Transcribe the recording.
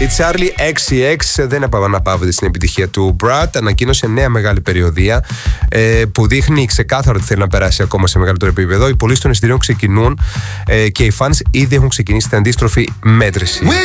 Η Charli XCX δεν αναπαύεται στην επιτυχία του Brad. Ανακοίνωσε νέα μεγάλη περιοδία που δείχνει ξεκάθαρα ότι θέλει να περάσει ακόμα σε μεγαλύτερο επίπεδο. Οι πωλήσεις των εισιτηρίων ξεκινούν και οι fans ήδη έχουν ξεκινήσει την αντίστροφη μέτρηση.